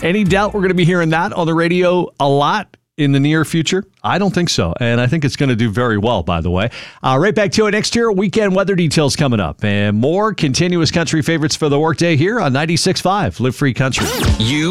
Any doubt we're going to be hearing that on the radio a lot in the near future? I don't think so. And I think it's going to do very well, by the way. Right back to it next year. Weekend weather details coming up. And more continuous country favorites for the workday here on 96.5 Live Free Country.